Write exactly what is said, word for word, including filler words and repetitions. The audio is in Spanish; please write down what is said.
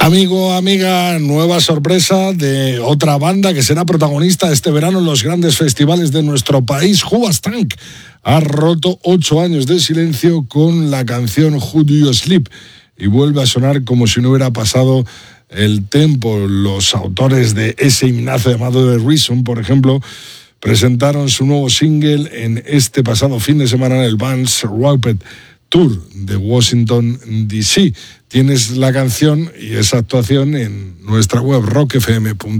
Amigo, amiga, nueva sorpresa de otra banda que será protagonista este verano en los grandes festivales de nuestro país. Hoobastank ha roto ocho años de silencio con la canción Who Do You Sleep y vuelve a sonar como si no hubiera pasado el tiempo. Los autores de ese himnazo llamado The Reason, por ejemplo, presentaron su nuevo single en este pasado fin de semana en el Vans Warped Tour de Washington, D C. Tienes la canción y esa actuación en nuestra web rock f m punto com.